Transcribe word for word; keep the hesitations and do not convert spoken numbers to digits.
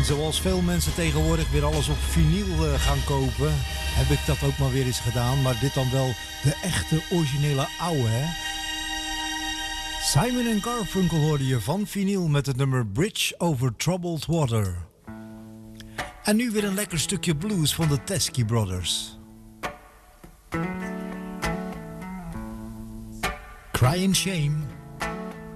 En zoals veel mensen tegenwoordig weer alles op vinyl uh, gaan kopen, heb ik dat ook maar weer eens gedaan. Maar dit dan wel de echte originele oude, hè? Simon en Garfunkel hoorde je van vinyl met het nummer Bridge Over Troubled Water. En nu weer een lekker stukje blues van de Teskey Brothers. Crying Shame.